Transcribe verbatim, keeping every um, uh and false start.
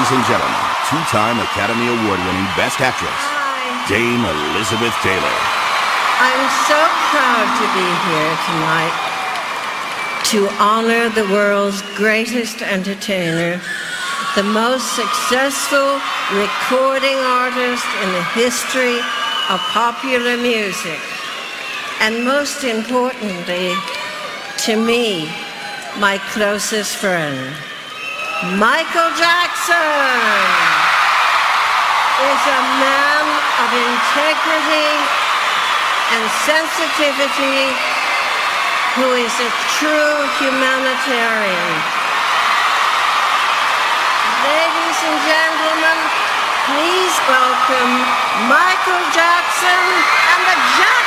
Ladies and gentlemen, two-time Academy Award-winning Best Actress, Hi. Dame Elizabeth Taylor. I'm so proud to be here tonight to honor the world's greatest entertainer, the most successful recording artist in the history of popular music, and most importantly, to me, my closest friend. Michael Jackson is a man of integrity and sensitivity who is a true humanitarian. Ladies and gentlemen, please welcome Michael Jackson and the Jacksons.